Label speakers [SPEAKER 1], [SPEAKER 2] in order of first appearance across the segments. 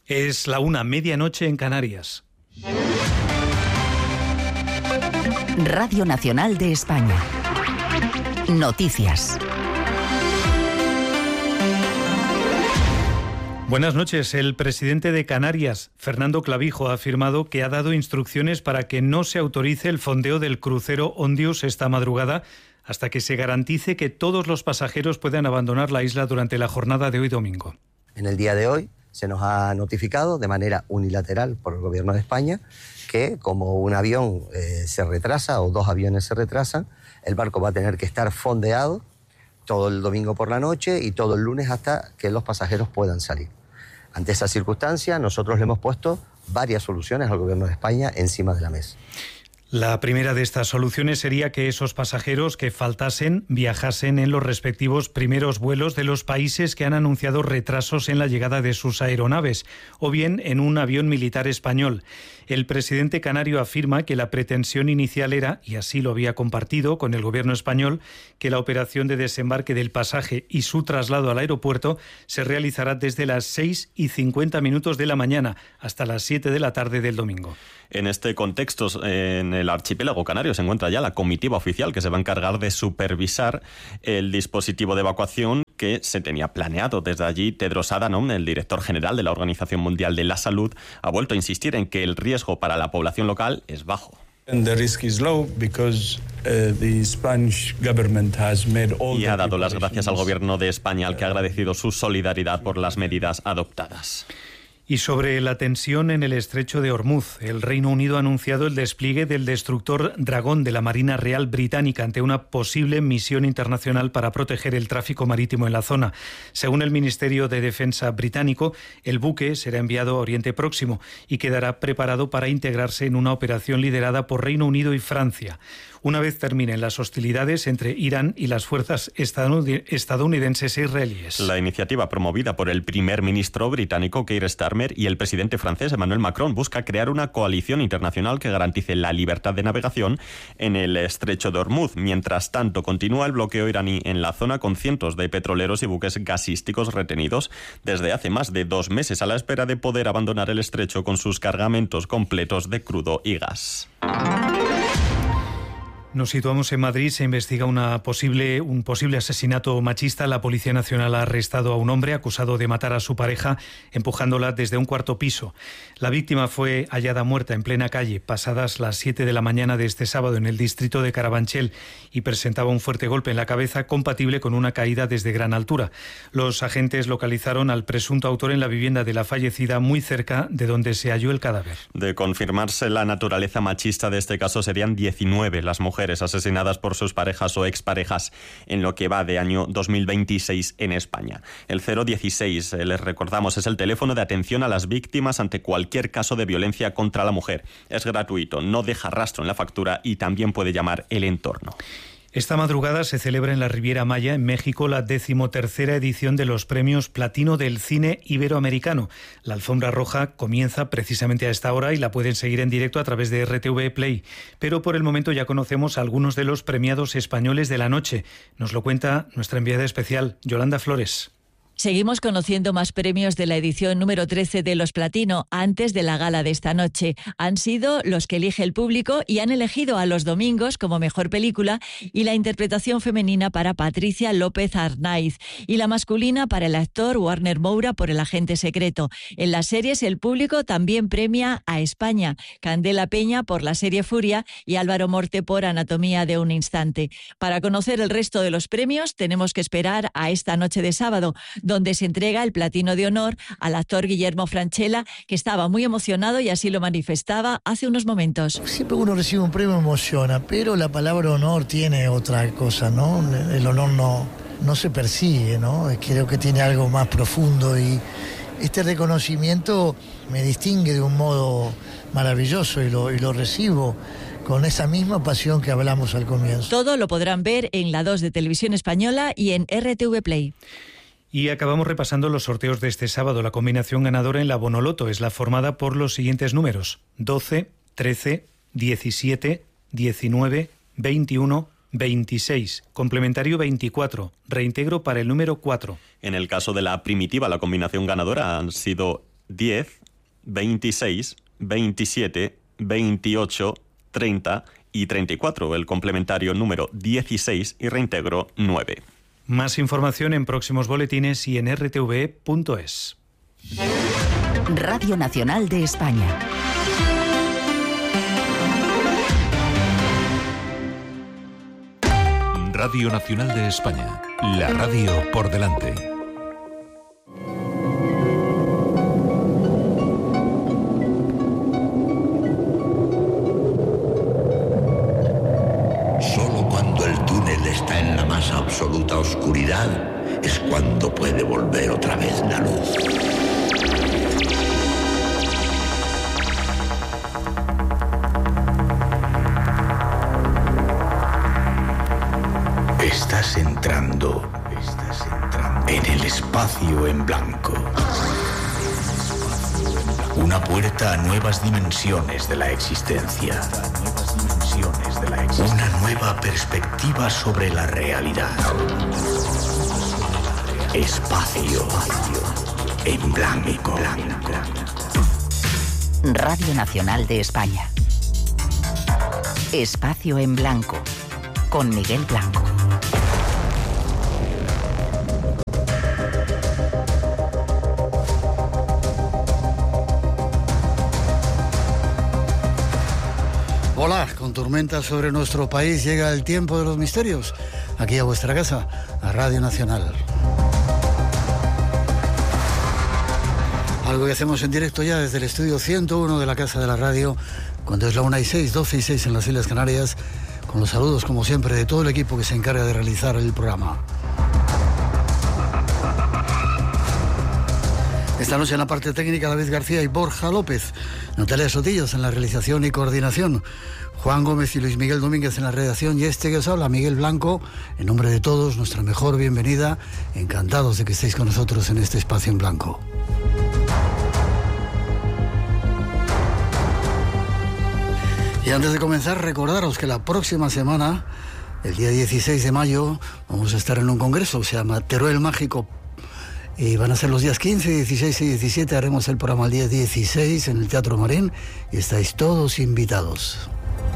[SPEAKER 1] Es la 1:00 en Canarias.
[SPEAKER 2] Radio Nacional de España. Noticias.
[SPEAKER 1] Buenas noches. El presidente de Canarias, Fernando Clavijo, ha afirmado que ha dado instrucciones para que no se autorice el fondeo del crucero Ondius esta madrugada hasta que se garantice que todos los pasajeros puedan abandonar la isla durante la jornada de hoy domingo.
[SPEAKER 3] En el día de hoy se nos ha notificado de manera unilateral por el Gobierno de España que como un avión se retrasa o 2 aviones se retrasan, el barco va a tener que estar fondeado todo el domingo por la noche y todo el lunes hasta que los pasajeros puedan salir. Ante esa circunstancia, nosotros le hemos puesto varias soluciones al Gobierno de España encima de la mesa.
[SPEAKER 1] La primera de estas soluciones sería que esos pasajeros que faltasen viajasen en los respectivos primeros vuelos de los países que han anunciado retrasos en la llegada de sus aeronaves, o bien en un avión militar español. El presidente canario afirma que la pretensión inicial era, y así lo había compartido con el gobierno español, que la operación de desembarque del pasaje y su traslado al aeropuerto se realizará desde las 6:50 de la mañana hasta las 7 de la tarde del domingo.
[SPEAKER 4] En este contexto, en el archipiélago canario se encuentra ya la comitiva oficial que se va a encargar de supervisar el dispositivo de evacuación que se tenía planeado. Desde allí, Tedros Adhanom, el director general de la Organización Mundial de la Salud, ha vuelto a insistir en que el riesgo para la población local es bajo. Y ha dado las gracias al gobierno de España, al que ha agradecido su solidaridad por las medidas adoptadas.
[SPEAKER 1] Y sobre la tensión en el estrecho de Hormuz, el Reino Unido ha anunciado el despliegue del destructor Dragón de la Marina Real Británica ante una posible misión internacional para proteger el tráfico marítimo en la zona. Según el Ministerio de Defensa británico, el buque será enviado a Oriente Próximo y quedará preparado para integrarse en una operación liderada por Reino Unido y Francia. Una vez terminen las hostilidades entre Irán y las fuerzas estadounidenses e israelíes.
[SPEAKER 4] La iniciativa promovida por el primer ministro británico Keir Starmer y el presidente francés Emmanuel Macron busca crear una coalición internacional que garantice la libertad de navegación en el estrecho de Hormuz. Mientras tanto, continúa el bloqueo iraní en la zona con cientos de petroleros y buques gasísticos retenidos desde hace más de 2 meses a la espera de poder abandonar el estrecho con sus cargamentos completos de crudo y gas.
[SPEAKER 1] Nos situamos en Madrid. Se investiga un posible asesinato machista. La Policía Nacional ha arrestado a un hombre acusado de matar a su pareja empujándola desde un 4º piso. La víctima fue hallada muerta en plena calle pasadas las 7 de la mañana de este sábado en el distrito de Carabanchel y presentaba un fuerte golpe en la cabeza compatible con una caída desde gran altura. Los agentes localizaron al presunto autor en la vivienda de la fallecida, muy cerca de donde se halló el cadáver.
[SPEAKER 4] De confirmarse la naturaleza machista de este caso, serían 19 las mujeres asesinadas por sus parejas o exparejas en lo que va de año 2026 en España. El 016, les recordamos, es el teléfono de atención a las víctimas ante cualquier caso de violencia contra la mujer. Es gratuito, no deja rastro en la factura y también puede llamar el entorno.
[SPEAKER 1] Esta madrugada se celebra en la Riviera Maya, en México, la 13ª edición de los Premios Platino del Cine Iberoamericano. La alfombra roja comienza precisamente a esta hora y la pueden seguir en directo a través de RTV Play. Pero por el momento ya conocemos a algunos de los premiados españoles de la noche. Nos lo cuenta nuestra enviada especial, Yolanda Flores.
[SPEAKER 5] Seguimos conociendo más premios de la edición número 13 de Los Platino antes de la gala de esta noche. Han sido los que elige el público y han elegido a Los Domingos como mejor película y la interpretación femenina para Patricia López Arnaiz y la masculina para el actor Warner Moura por El agente secreto. En las series el público también premia a España, Candela Peña por la serie Furia y Álvaro Morte por Anatomía de un instante. Para conocer el resto de los premios tenemos que esperar a esta noche de sábado, donde se entrega el platino de honor al actor Guillermo Francella, que estaba muy emocionado y así lo manifestaba hace unos momentos.
[SPEAKER 6] Siempre uno recibe un premio emociona, pero la palabra honor tiene otra cosa, ¿no? El honor no se persigue, ¿no? Creo que tiene algo más profundo y este reconocimiento me distingue de un modo maravilloso y lo recibo con esa misma pasión que hablamos al comienzo.
[SPEAKER 5] Todo lo podrán ver en la 2 de Televisión Española y en RTV Play.
[SPEAKER 1] Y acabamos repasando los sorteos de este sábado. La combinación ganadora en la Bonoloto es la formada por los siguientes números: 12, 13, 17, 19, 21, 26, complementario 24, reintegro para el número 4.
[SPEAKER 4] En el caso de la primitiva, la combinación ganadora han sido 10, 26, 27, 28, 30 y 34, el complementario número 16 y reintegro 9.
[SPEAKER 1] Más información en próximos boletines y en rtve.es.
[SPEAKER 2] Radio Nacional de España.
[SPEAKER 7] Radio Nacional de España. La radio por delante.
[SPEAKER 8] Solo cuando el túnel está en la más absoluta oscuridad es cuando puede volver otra vez la luz. Estás entrando en el espacio en blanco. Una puerta a nuevas dimensiones de la existencia. Una nueva perspectiva sobre la realidad. Espacio en blanco.
[SPEAKER 2] Radio Nacional de España. Espacio en blanco. Con Miguel Blanco.
[SPEAKER 9] Hola, con tormentas sobre nuestro país llega el tiempo de los misterios, aquí a vuestra casa, a Radio Nacional. Algo que hacemos en directo ya desde el estudio 101 de la Casa de la Radio, cuando es la 1:06, 12:06 en las Islas Canarias, con los saludos, como siempre, de todo el equipo que se encarga de realizar el programa. Esta noche en la parte técnica, David García y Borja López. Natalia Sotillos en la realización y coordinación. Juan Gómez y Luis Miguel Domínguez en la redacción. Y este que os habla, Miguel Blanco. En nombre de todos, nuestra mejor bienvenida. Encantados de que estéis con nosotros en este espacio en blanco. Y antes de comenzar, recordaros que la próxima semana, el día 16 de mayo, vamos a estar en un congreso que se llama Teruel Mágico. Y van a ser los días 15, 16 y 17. Haremos el programa el día 16 en el Teatro Marín y estáis todos invitados.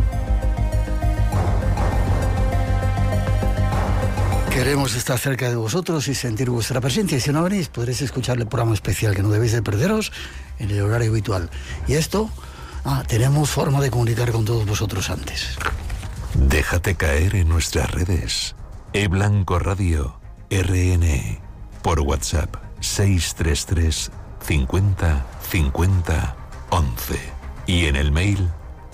[SPEAKER 9] Queremos estar cerca de vosotros y sentir vuestra presencia. Y si no venís, podréis escuchar el programa especial que no debéis de perderos en el horario habitual. Y esto, tenemos forma de comunicar con todos vosotros antes.
[SPEAKER 7] Déjate caer en nuestras redes. eBlanco Radio RN. Por WhatsApp 633 50 50 11 y en el mail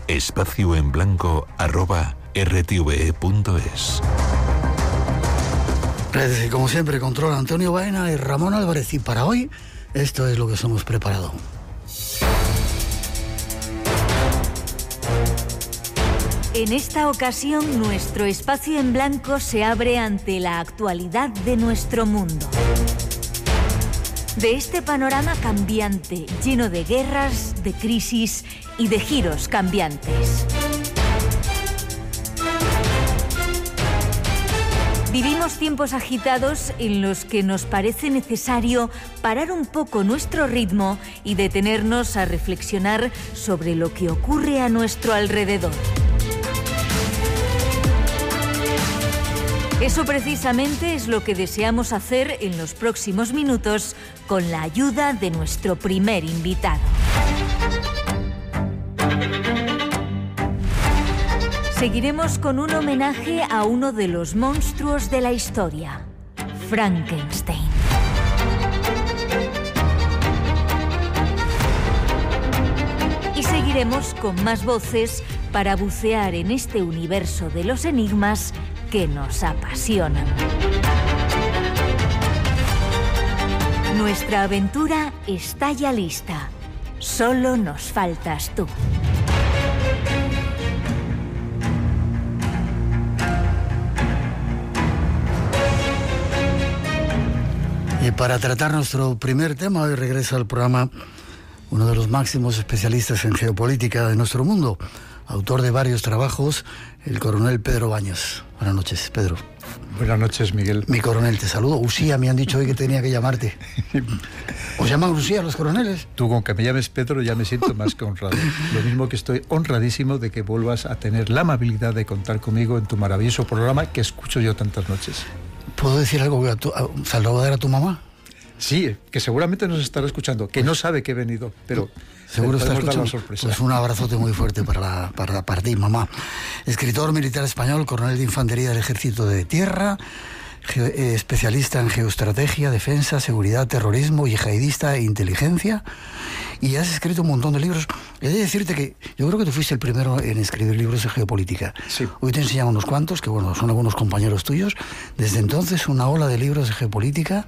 [SPEAKER 7] espacioenblanco@rtve.es.
[SPEAKER 9] Redes que como siempre controla Antonio Baena y Ramón Álvarez, y para hoy esto es lo que os hemos preparado.
[SPEAKER 10] En esta ocasión, nuestro espacio en blanco se abre ante la actualidad de nuestro mundo. De este panorama cambiante, lleno de guerras, de crisis y de giros cambiantes. Vivimos tiempos agitados en los que nos parece necesario parar un poco nuestro ritmo y detenernos a reflexionar sobre lo que ocurre a nuestro alrededor. Eso precisamente es lo que deseamos hacer en los próximos minutos con la ayuda de nuestro primer invitado. Seguiremos con un homenaje a uno de los monstruos de la historia, Frankenstein. Y seguiremos con más voces para bucear en este universo de los enigmas que nos apasionan. Nuestra aventura está ya lista. Solo nos faltas tú.
[SPEAKER 9] Y para tratar nuestro primer tema, hoy regresa al programa uno de los máximos especialistas en geopolítica de nuestro mundo, autor de varios trabajos, el coronel Pedro Baños. Buenas noches, Pedro.
[SPEAKER 11] Buenas noches, Miguel.
[SPEAKER 9] Mi coronel, te saludo. Usía, me han dicho hoy que tenía que llamarte. ¿Os llaman Usía los coroneles?
[SPEAKER 11] Tú, con que me llames Pedro, ya me siento más que honrado. Lo mismo que estoy honradísimo de que vuelvas a tener la amabilidad de contar conmigo en tu maravilloso programa que escucho yo tantas noches.
[SPEAKER 9] ¿Puedo decir algo saludar a tu mamá?
[SPEAKER 11] Sí, que seguramente nos estará escuchando, que no sabe que he venido, pero
[SPEAKER 9] seguro está escuchando.
[SPEAKER 11] Sorpresa.
[SPEAKER 9] Pues un abrazote muy fuerte para ti, mamá. Escritor militar español, coronel de infantería del Ejército de Tierra, especialista en geoestrategia, defensa, seguridad, terrorismo, yihadista e inteligencia. Y has escrito un montón de libros. He de decirte que yo creo que tú fuiste el primero en escribir libros de geopolítica.
[SPEAKER 11] Sí.
[SPEAKER 9] Hoy te enseñamos unos cuantos, que bueno, son algunos compañeros tuyos. Desde entonces, una ola de libros de geopolítica.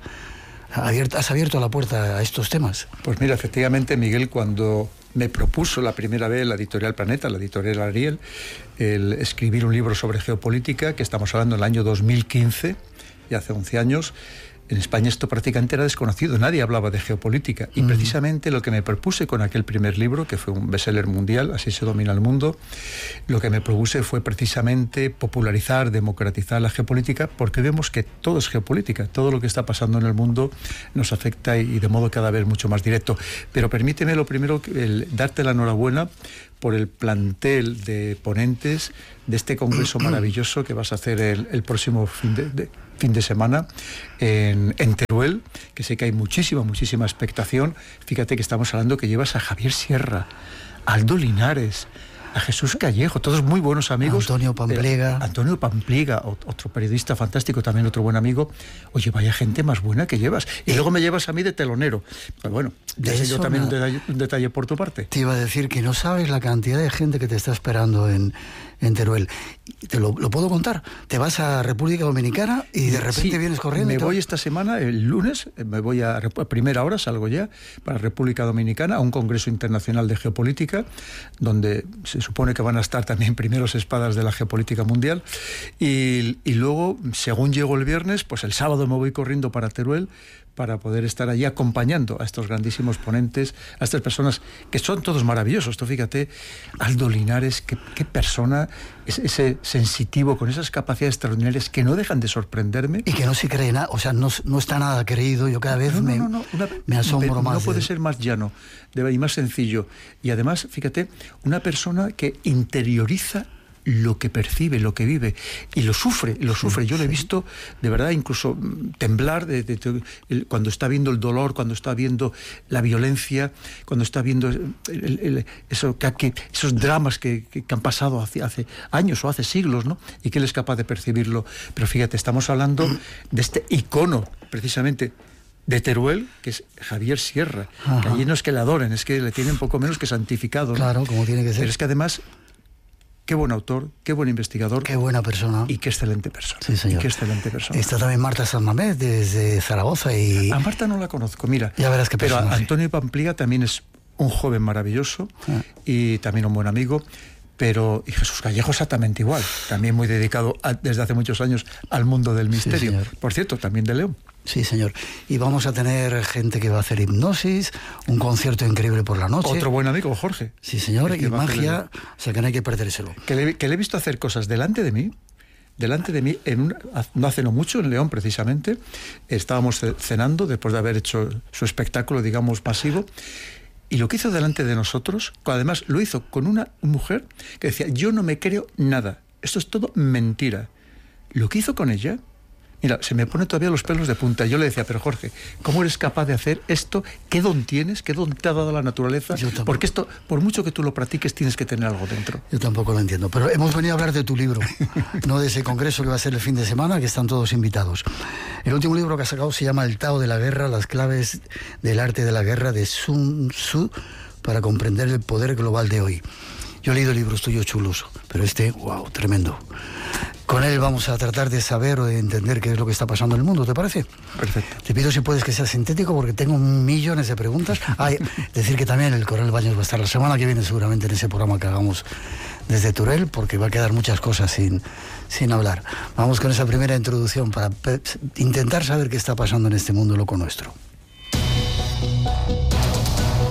[SPEAKER 9] ¿Has abierto la puerta a estos temas?
[SPEAKER 11] Pues mira, efectivamente, Miguel, cuando me propuso la primera vez la editorial Planeta, la editorial Ariel, el escribir un libro sobre geopolítica, que estamos hablando del año 2015, ya hace 11 años, en España esto prácticamente era desconocido, nadie hablaba de geopolítica. Y precisamente lo que me propuse con aquel primer libro, que fue un bestseller mundial, Así se domina el mundo, lo que me propuse fue precisamente popularizar, democratizar la geopolítica, porque vemos que todo es geopolítica, todo lo que está pasando en el mundo nos afecta y de modo cada vez mucho más directo. Pero permíteme lo primero, darte la enhorabuena por el plantel de ponentes de este congreso maravilloso que vas a hacer el próximo fin de semana en Teruel, que sé que hay muchísima expectación. Fíjate que estamos hablando que llevas a Javier Sierra, a Aldo Linares, a Jesús Callejo, todos muy buenos amigos.
[SPEAKER 9] Antonio
[SPEAKER 11] Pampliega, otro periodista fantástico, también otro buen amigo. Oye, vaya gente más buena que llevas. Y luego me llevas a mí de telonero. Pues bueno, ya sé yo también un detalle por tu parte.
[SPEAKER 9] Te iba a decir que no sabes la cantidad de gente que te está esperando en Teruel. Te lo puedo contar. Te vas a República Dominicana y de repente vienes corriendo.
[SPEAKER 11] Me voy esta semana, el lunes, me voy a primera hora, salgo ya para República Dominicana, a un congreso internacional de geopolítica, donde se supone que van a estar también primeros espadas de la geopolítica mundial. Y luego, según llego el viernes, pues el sábado me voy corriendo para Teruel, para poder estar allí acompañando a estos grandísimos ponentes, a estas personas que son todos maravillosos. Tú fíjate, Aldo Linares, qué persona, ese sensitivo, con esas capacidades extraordinarias que no dejan de sorprenderme.
[SPEAKER 9] Y que no se cree nada, o sea, no está nada creído. Yo cada vez me asombro más.
[SPEAKER 11] No puede ser más llano y más sencillo. Y además, fíjate, una persona que interioriza lo que percibe, lo que vive, y lo sufre. Yo lo he visto, de verdad, incluso temblar cuando está viendo el dolor, cuando está viendo la violencia, cuando está viendo esos dramas que han pasado hace años o hace siglos, ¿no? Y que él es capaz de percibirlo. Pero fíjate, estamos hablando de este icono, precisamente, de Teruel, que es Javier Sierra. Ajá. Que allí no es que le adoren, es que le tienen poco menos que santificado, ¿no?
[SPEAKER 9] Claro, como tiene que ser.
[SPEAKER 11] Pero es que además, qué buen autor, qué buen investigador.
[SPEAKER 9] Qué buena persona.
[SPEAKER 11] Y qué excelente persona.
[SPEAKER 9] Sí, señor.
[SPEAKER 11] Y qué excelente persona.
[SPEAKER 9] Está también Marta San Mamés, desde Zaragoza. Y
[SPEAKER 11] a Marta no la conozco, mira.
[SPEAKER 9] Ya verás qué persona.
[SPEAKER 11] Pero Antonio Pampliega también es un joven maravilloso y también un buen amigo. Y Jesús Callejo exactamente igual, también muy dedicado desde hace muchos años al mundo del misterio. Sí, por cierto, también de León.
[SPEAKER 9] Sí, señor. Y vamos a tener gente que va a hacer hipnosis, un concierto increíble por la noche.
[SPEAKER 11] Otro buen amigo, Jorge.
[SPEAKER 9] Sí, señor, y magia, o sea que no hay que perdérselo.
[SPEAKER 11] Que le he visto hacer cosas delante de mí, no hace mucho, en León precisamente. Estábamos cenando después de haber hecho su espectáculo, digamos, masivo. Y lo que hizo delante de nosotros, además lo hizo con una mujer que decía, yo no me creo nada, esto es todo mentira. Lo que hizo con ella, mira, se me pone todavía los pelos de punta. Yo le decía, pero Jorge, ¿cómo eres capaz de hacer esto? ¿Qué don tienes? ¿Qué don te ha dado la naturaleza? Porque esto, por mucho que tú lo practiques, tienes que tener algo dentro.
[SPEAKER 9] Yo tampoco lo entiendo, pero hemos venido a hablar de tu libro, no de ese congreso que va a ser el fin de semana, que están todos invitados. El último libro que has sacado se llama El Tao de la Guerra, las claves del arte de la guerra, de Sun Tzu, para comprender el poder global de hoy. Yo he leído libros tuyos chulos, pero wow, tremendo. Con él vamos a tratar de saber o de entender qué es lo que está pasando en el mundo, ¿te parece?
[SPEAKER 11] Perfecto.
[SPEAKER 9] Te pido si puedes que sea sintético porque tengo millones de preguntas. Decir que también el coronel Baños va a estar la semana que viene seguramente en ese programa que hagamos desde Teruel, porque va a quedar muchas cosas sin hablar. Vamos con esa primera introducción para intentar saber qué está pasando en este mundo loco nuestro.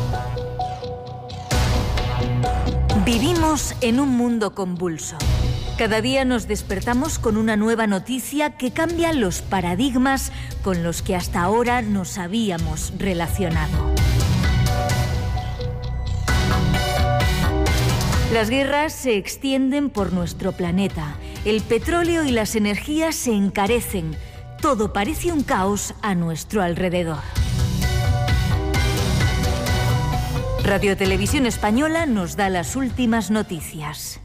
[SPEAKER 10] Vivimos en un mundo convulso. Cada día nos despertamos con una nueva noticia que cambia los paradigmas con los que hasta ahora nos habíamos relacionado. Las guerras se extienden por nuestro planeta. El petróleo y las energías se encarecen. Todo parece un caos a nuestro alrededor. Radio Televisión Española nos da las últimas noticias.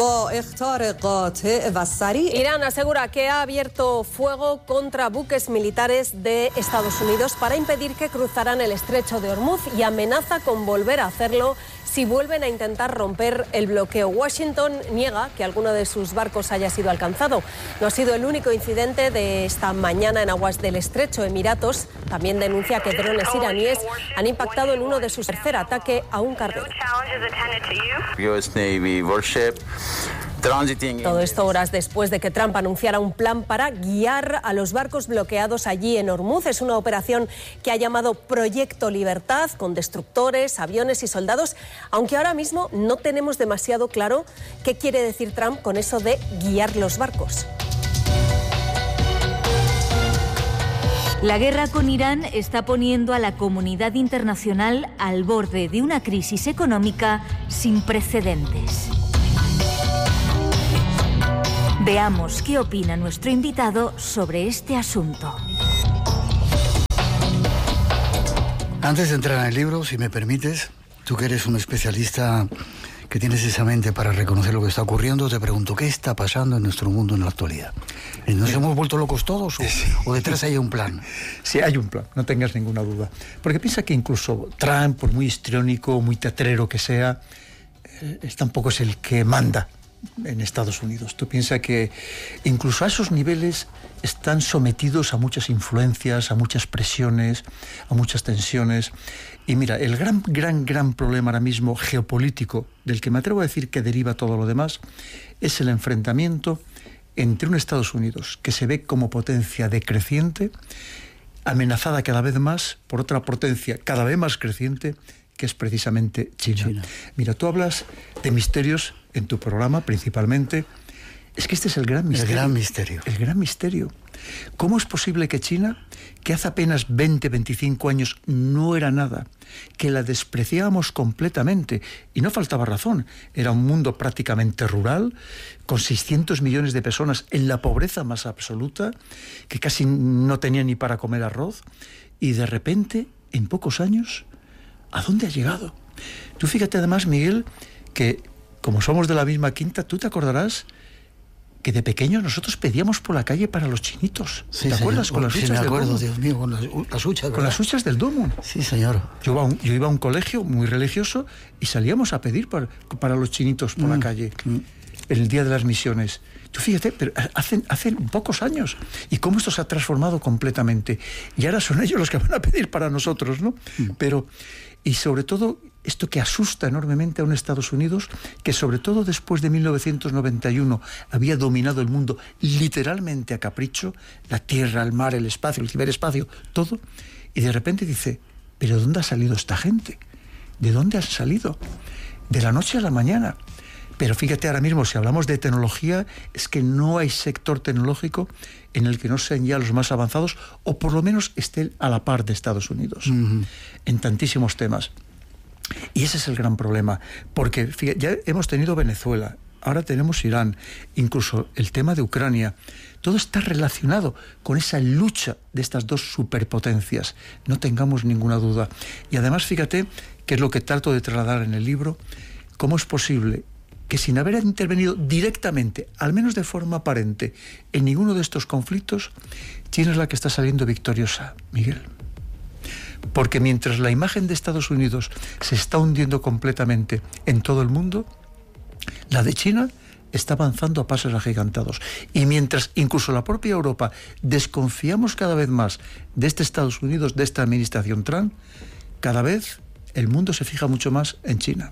[SPEAKER 12] Irán asegura que ha abierto fuego contra buques militares de Estados Unidos para impedir que cruzaran el estrecho de Hormuz y amenaza con volver a hacerlo si vuelven a intentar romper el bloqueo. Washington niega que alguno de sus barcos haya sido alcanzado. No ha sido el único incidente de esta mañana en aguas del estrecho. Emiratos también denuncia que drones iraníes han impactado en uno de sus tercer ataque a un carguero. Todo esto horas después de que Trump anunciara un plan para guiar a los barcos bloqueados allí en Hormuz. Es una operación que ha llamado Proyecto Libertad, con destructores, aviones y soldados, aunque ahora mismo no tenemos demasiado claro qué quiere decir Trump con eso de guiar los barcos.
[SPEAKER 10] La guerra con Irán está poniendo a la comunidad internacional al borde de una crisis económica sin precedentes. Veamos qué opina nuestro invitado sobre este asunto.
[SPEAKER 9] Antes de entrar en el libro, si me permites, tú que eres un especialista que tienes esa mente para reconocer lo que está ocurriendo, te pregunto, ¿qué está pasando en nuestro mundo en la actualidad? ¿Nos hemos vuelto locos todos o detrás hay un plan?
[SPEAKER 11] Sí, hay un plan, no tengas ninguna duda. Porque piensa que incluso Trump, por muy histriónico, muy teatrero que sea, tampoco es el que manda en Estados Unidos. Tú piensas que incluso a esos niveles están sometidos a muchas influencias, a muchas presiones, a muchas tensiones. Y mira, el gran problema ahora mismo geopolítico, del que me atrevo a decir que deriva todo lo demás, es el enfrentamiento entre un Estados Unidos que se ve como potencia decreciente, amenazada cada vez más por otra potencia cada vez más creciente, que es precisamente China. Mira, tú hablas de misterios en tu programa principalmente. Es que este es el gran misterio. El gran misterio. ¿Cómo es posible que China, que hace apenas 20-25 años no era nada, que la despreciábamos completamente, y no faltaba razón, era un mundo prácticamente rural, con 600 millones de personas en la pobreza más absoluta, que casi no tenía ni para comer arroz, y de repente, en pocos años, ¿a dónde ha llegado? Tú fíjate además, Miguel, que como somos de la misma quinta, tú te acordarás que de pequeños nosotros pedíamos por la calle para los chinitos.
[SPEAKER 9] Sí,
[SPEAKER 11] ¿te acuerdas?
[SPEAKER 9] Con las huchas del Domun. Dios mío, con las huchas, ¿verdad?
[SPEAKER 11] Con las huchas del Domun.
[SPEAKER 9] Sí, señor.
[SPEAKER 11] Yo iba a un colegio muy religioso y salíamos a pedir para los chinitos por la calle en el Día de las Misiones. Tú fíjate, pero hace pocos años. Y cómo esto se ha transformado completamente. Y ahora son ellos los que van a pedir para nosotros, ¿no? Pero, y sobre todo, esto que asusta enormemente a un Estados Unidos que, sobre todo después de 1991, había dominado el mundo literalmente a capricho, la tierra, el mar, el espacio, el ciberespacio, todo. Y de repente dice, ¿pero dónde ha salido esta gente? ¿De dónde han salido? De la noche a la mañana. Pero fíjate, ahora mismo, si hablamos de tecnología, es que no hay sector tecnológico en el que no sean ya los más avanzados, o por lo menos estén a la par de Estados Unidos, en tantísimos temas. Y ese es el gran problema, porque fíjate, ya hemos tenido Venezuela, ahora tenemos Irán, incluso el tema de Ucrania. Todo está relacionado con esa lucha de estas dos superpotencias, no tengamos ninguna duda. Y además, fíjate, que es lo que trato de trasladar en el libro, cómo es posible que sin haber intervenido directamente, al menos de forma aparente, en ninguno de estos conflictos, China es la que está saliendo victoriosa, Miguel. Porque mientras la imagen de Estados Unidos se está hundiendo completamente en todo el mundo, la de China está avanzando a pasos agigantados. Y mientras incluso la propia Europa desconfiamos cada vez más de este Estados Unidos, de esta administración Trump, cada vez el mundo se fija mucho más en China.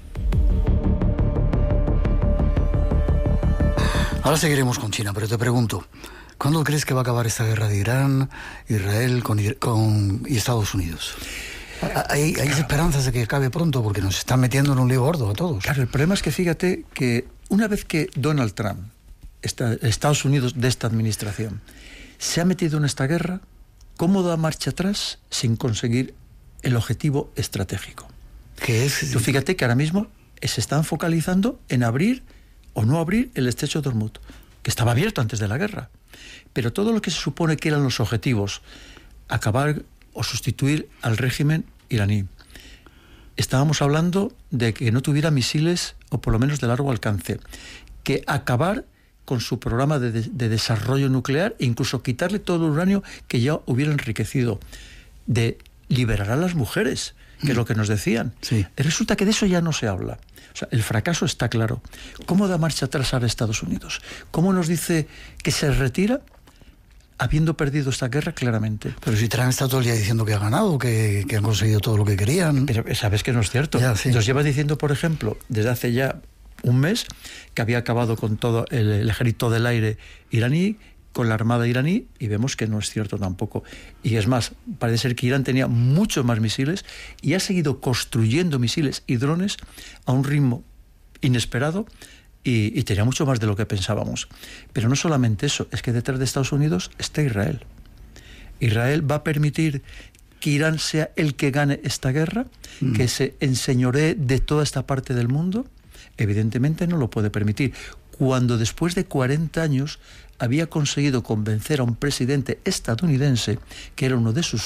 [SPEAKER 9] Ahora seguiremos con China, pero te pregunto, ¿cuándo crees que va a acabar esta guerra de Irán, Israel y Estados Unidos? Hay esperanzas de que acabe pronto, porque nos están metiendo en un lío gordo a todos.
[SPEAKER 11] Claro, el problema es que fíjate que una vez que Donald Trump, Estados Unidos de esta administración, se ha metido en esta guerra, ¿cómo da marcha atrás sin conseguir el objetivo estratégico?
[SPEAKER 9] ¿Qué es?
[SPEAKER 11] Tú fíjate que ahora mismo se están focalizando en abrir o no abrir el estrecho de Hormuz, que estaba abierto antes de la guerra. Pero todo lo que se supone que eran los objetivos, acabar o sustituir al régimen iraní. Estábamos hablando de que no tuviera misiles, o por lo menos de largo alcance, que acabar con su programa de desarrollo nuclear e incluso quitarle todo el uranio que ya hubiera enriquecido, de liberar a las mujeres, que es lo que nos decían.
[SPEAKER 9] Sí.
[SPEAKER 11] Resulta que de eso ya no se habla. O sea, el fracaso está claro. ¿Cómo da marcha atrás a Estados Unidos? ¿Cómo nos dice que se retira habiendo perdido esta guerra claramente?
[SPEAKER 9] Pero si Trump está todo el día diciendo que ha ganado, que han conseguido todo lo que querían.
[SPEAKER 11] Pero sabes que no es cierto.
[SPEAKER 9] Ya, sí.
[SPEAKER 11] Nos lleva diciendo, por ejemplo, desde hace ya un mes, que había acabado con todo el ejército del aire iraní, con la armada iraní, y vemos que no es cierto tampoco. Y es más, parece ser que Irán tenía muchos más misiles y ha seguido construyendo misiles y drones a un ritmo inesperado, y tenía mucho más de lo que pensábamos. Pero no solamente eso, es que detrás de Estados Unidos está Israel. Israel va a permitir que Irán sea el que gane esta guerra, que se enseñoree de toda esta parte del mundo. Evidentemente no lo puede permitir. Cuando después de 40 años había conseguido convencer a un presidente estadounidense, que era uno de sus